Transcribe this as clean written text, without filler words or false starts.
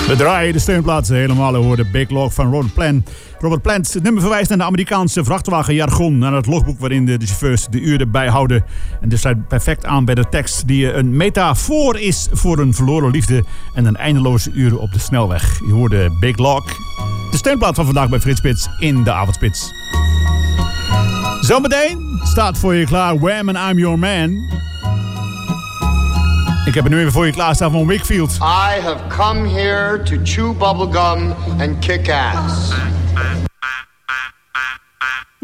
We draaien de steunplaatsen helemaal. We hoorden Big Log van Robert Plant. Robert Plant, het nummer verwijst naar de Amerikaanse vrachtwagenjargon. Naar het logboek waarin de chauffeurs de uren bijhouden. En dit sluit perfect aan bij de tekst die een metafoor is voor een verloren liefde en een eindeloze uren op de snelweg. Je hoorde Big Log. De steunplaat van vandaag bij Frits Spits in de avondspits. Zometeen staat voor je klaar Wham and I'm Your Man. Ik heb er nu even voor je klaarstaan van Wakefield. I have come here to chew bubblegum and kick ass.